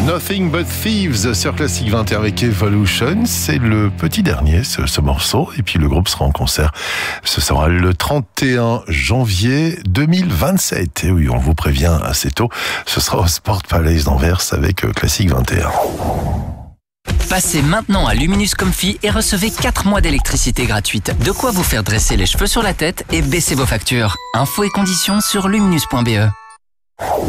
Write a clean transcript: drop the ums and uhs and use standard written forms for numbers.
Nothing But Thieves sur Classic 21 avec Evolution. C'est le petit dernier, ce morceau. Et puis le groupe sera en concert. Ce sera le 31 janvier 2027. Et oui, on vous prévient assez tôt. Ce sera au Sport Palace d'Anvers avec Classic 21. Passez maintenant à Luminus Comfy et recevez 4 mois d'électricité gratuite. De quoi vous faire dresser les cheveux sur la tête et baisser vos factures. Infos et conditions sur luminus.be.